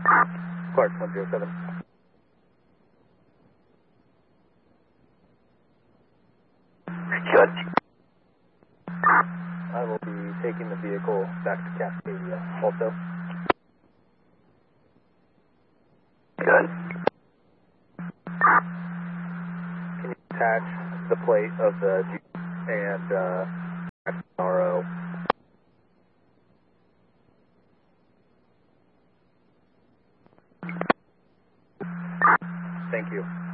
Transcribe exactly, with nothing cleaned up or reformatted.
Clark one zero seven. Good. I will be taking the vehicle back to Cascadia also. Good. Can you attach the plate of the Jeep and uh, R O? Thank you.